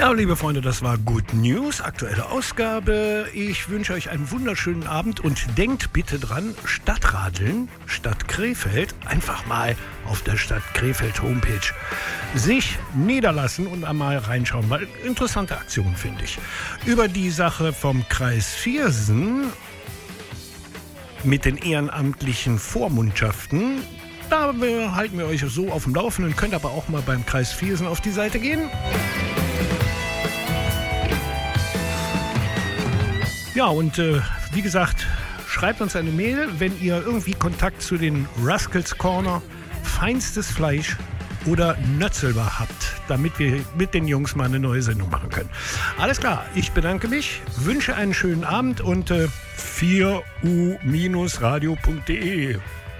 Ja, liebe Freunde, das war Good News, aktuelle Ausgabe. Ich wünsche euch einen wunderschönen Abend und denkt bitte dran, Stadtradeln, Stadt Krefeld, einfach mal auf der Stadt Krefeld Homepage sich niederlassen und einmal reinschauen, weil interessante Aktion, finde ich. Über die Sache vom Kreis Viersen mit den ehrenamtlichen Vormundschaften, da halten wir euch so auf dem Laufenden, könnt aber auch mal beim Kreis Viersen auf die Seite gehen. Ja, und wie gesagt, schreibt uns eine Mail, wenn ihr irgendwie Kontakt zu den Rascals Corner, feinstes Fleisch oder Nötzelbar habt, damit wir mit den Jungs mal eine neue Sendung machen können. Alles klar, ich bedanke mich, wünsche einen schönen Abend und 4u-radio.de